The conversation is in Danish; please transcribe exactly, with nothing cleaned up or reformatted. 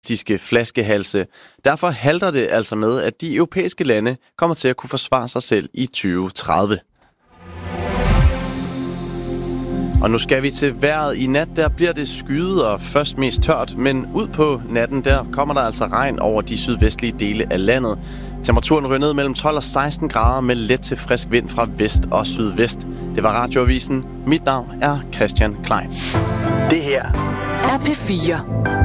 flaskehalse. Derfor halter det altså med, at de europæiske lande kommer til at kunne forsvare sig selv i tyve tredive. Og nu skal vi til vejret. I nat der bliver det skyet og først mest tørt, men ud på natten der kommer der altså regn over de sydvestlige dele af landet. Temperaturen ryger ned mellem tolv og seksten grader med let til frisk vind fra vest og sydvest. Det var Radioavisen. Mit navn er Christian Klein. Det her er P fire.